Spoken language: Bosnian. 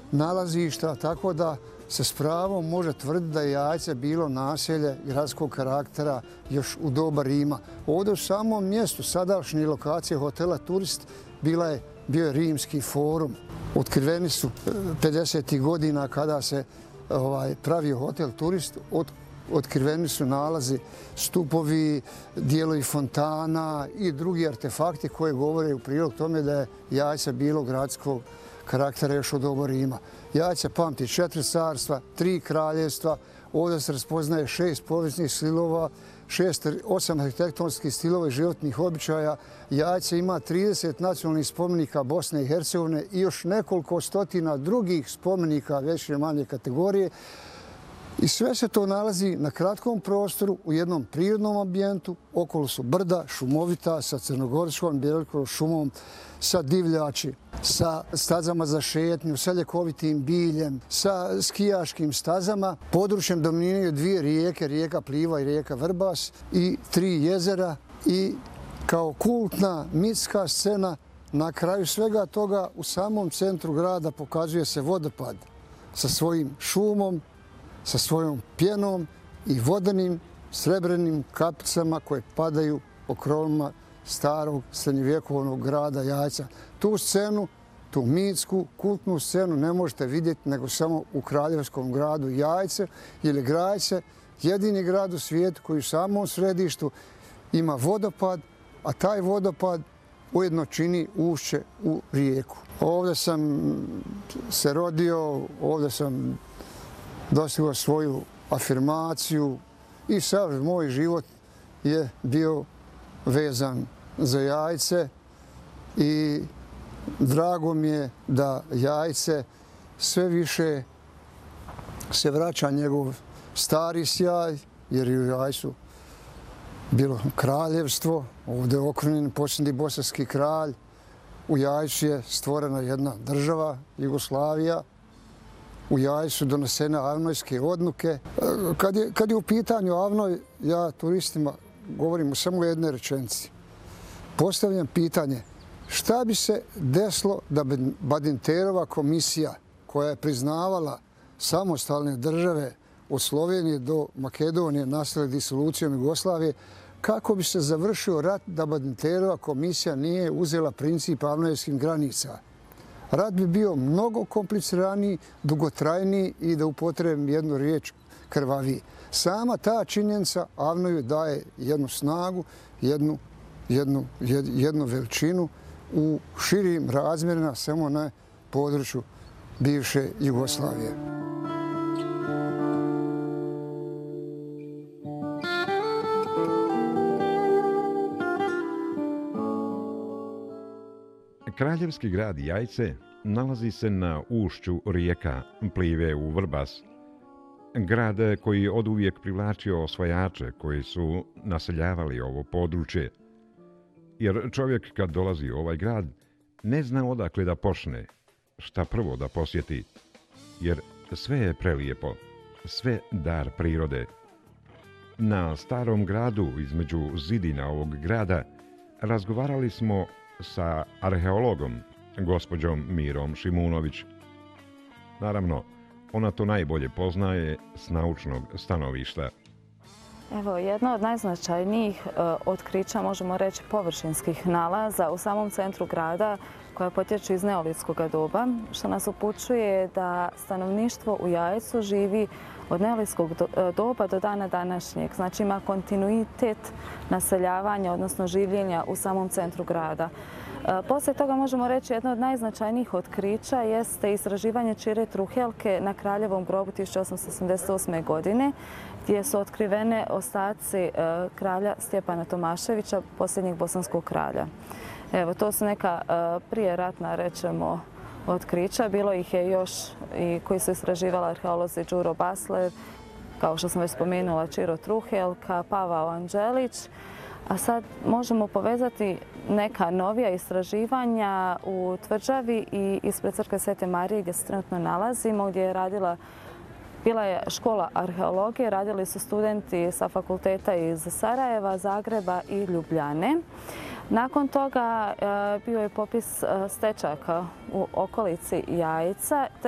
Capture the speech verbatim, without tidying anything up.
nalazišta, tako da se s pravom može tvrditi da je Jajce bilo naselje gradskog karaktera još u doba Rima. Ovdje u samom mjestu sadašnje lokacije hotela Turist bila je, bio je Rimski forum. Otkriveni su pedesetih godina kada se ovaj, pravio hotel Turist, od, otkriveni su nalazi, stupovi, dijelovi fontana i drugi artefakti koje govore u prilog tome da je Jajce bilo gradskog karaktera još od doba Rima. Jajce pamti četiri carstva, tri kraljevstva, ovdje se raspoznaje šest povijesnih stilova, šest, osam arhitektonskih stilova i životnih običaja. Jajce ima trideset nacionalnih spomenika Bosne i Hercegovine i još nekoliko stotina drugih spomenika veće i manje kategorije. I sve se to nalazi na kratkom prostoru u jednom prirodnom ambijentu. Okolo su brda, šumovita, sa crnogorskom bjelikovom šumom, sa divljači, sa stazama za šetnju, sa ljekovitim biljem, sa skijaškim stazama. Područjem dominiraju dvije rijeke, rijeka Pliva i rijeka Vrbas i tri jezera. I kao kultna mitska scena na kraju svega toga u samom centru grada pokazuje se vodopad sa svojim šumom, sa svojom pjenom i vodenim srebrenim kapicama koje padaju po krovovima starog srednjovjekovnog grada Jajca. Tu scenu, tu mitsku, kultnu scenu ne možete vidjeti nego samo u kraljevskom gradu Jajce, jer je Jajce jedini grad u svijetu koji u samom središtu ima vodopad, a taj vodopad ujedno čini ušće u rijeku. Ovdje sam se rodio, ovdje sam dostigao svoju afirmaciju i sav moj život je bio vezan za Jajce i drago mi je da Jajce sve više se vraća njegov stari sjaj, jer je u Jajcu bilo kraljevstvo, ovdje je okrunjen posljednji bosanski kralj, u Jajcu je stvorena jedna država, Jugoslavija, u Jajcu su donesene avnojske odluke. Kad je, kad je u pitanju Avnoj, ja turistima govorim u samo jednoj rečenici. Postavljam pitanje šta bi se desilo da bi Badinterova komisija koja je priznavala samostalne države od Slovenije do Makedonije nastale disolucijom Jugoslavije, kako bi se završio rat da Badinterova komisija nije uzela princip avnojskih granica. Rat bi bio mnogo kompliciraniji, dugotrajniji i da upotrebim jednu riječ krvaviji. Sama ta činjenica Avnoju daje jednu snagu, jednu, jednu, jednu veličinu u širim razmjerima samo na području bivše Jugoslavije. Kraljevski grad Jajce nalazi se na ušću rijeka Plive u Vrbas. Grad koji je oduvijek privlačio osvajače koji su naseljavali ovo područje. Jer čovjek kad dolazi u ovaj grad ne zna odakle da počne, šta prvo da posjeti. Jer sve je prelijepo, sve dar prirode. Na starom gradu između zidina ovog grada razgovarali smo sa arheologom, gospođom Mirom Šimunović. Naravno, ona to najbolje poznaje s naučnog stanovišta. Evo, jedno od najznačajnijih e, otkrića, možemo reći, površinskih nalaza u samom centru grada koja potječe iz neolitskog doba, što nas upućuje da stanovništvo u Jajcu živi od neolitskog doba do dana današnjeg. Znači ima kontinuitet naseljavanja, odnosno življenja u samom centru grada. Poslije toga možemo reći jedno od najznačajnijih otkrića jeste istraživanje čire Truhelke na Kraljevom grobu tisuću osamsto osamdeset osme. godine, gdje su otkrivene ostaci kralja Stjepana Tomaševića, posljednjeg bosanskog kralja. Evo, to su neka prijeratna, rečemo, otkrića. Bilo ih je još i koji su istraživala arheolozi Đuro Basler, kao što sam već spomenula, Čiro Truhelka, Pavao Anđelić. A sad možemo povezati neka novija istraživanja u Tvrđavi i ispred crkve Svete Marije gdje se trenutno nalazimo, gdje je radila, bila je škola arheologije, radili su studenti sa fakulteta iz Sarajeva, Zagreba i Ljubljane. Nakon toga bio je popis stečaka u okolici Jajca.